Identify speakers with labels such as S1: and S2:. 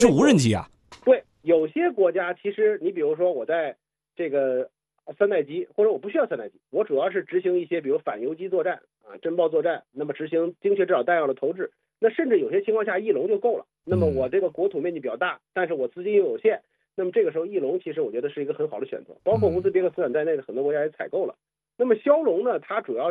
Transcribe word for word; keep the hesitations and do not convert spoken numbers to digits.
S1: 是无人机啊。
S2: 对，有些国家其实你比如说我在这个三代机，或者我不需要三代机，我主要是执行一些比如反游击作战啊、侦报作战，那么执行精确制导弹药的投掷，那甚至有些情况下翼龙就够了。那么我这个国土面积比较大，但是我资金又有限，那么这个时候翼龙其实我觉得是一个很好的选择，包括乌兹别克斯坦在内的很多国家也采购了。那么枭龙呢，它主要